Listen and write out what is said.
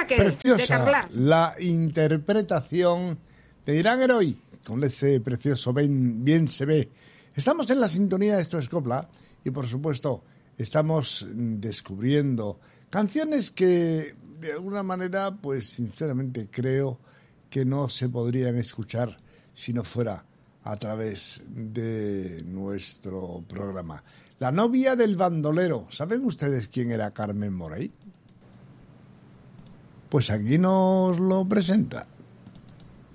Raquel, preciosa de Carlas. la interpretación de Irán Heroi, con ese precioso bien se ve. Estamos en la sintonía de Esto es Copla y, por supuesto, estamos descubriendo canciones que, de alguna manera, pues sinceramente creo que no se podrían escuchar si no fuera a través de nuestro programa. La novia del bandolero. ¿Saben ustedes quién era Carmen Morey? Pues aquí nos lo presenta.